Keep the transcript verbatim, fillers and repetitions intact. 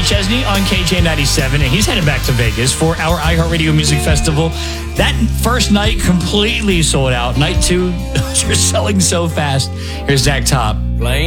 Chesney on K J ninety-seven, and he's headed back to Vegas for our iHeartRadio Music Festival. That first night completely sold out. Night two, those are selling so fast. Here's Zach Top.